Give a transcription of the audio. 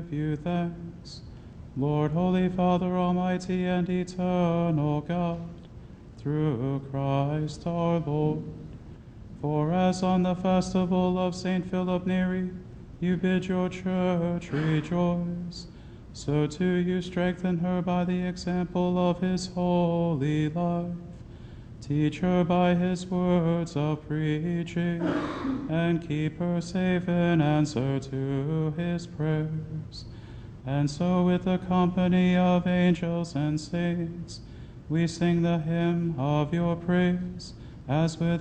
give you thanks. Lord, Holy Father, Almighty and Eternal God, through Christ our Lord. For as on the festival of St. Philip Neri, you bid your church rejoice, so too you strengthen her by the example of his holy life. Teach her by his words of preaching, and keep her safe in answer to his prayers. And so with the company of angels and saints, we sing the hymn of your praise, as with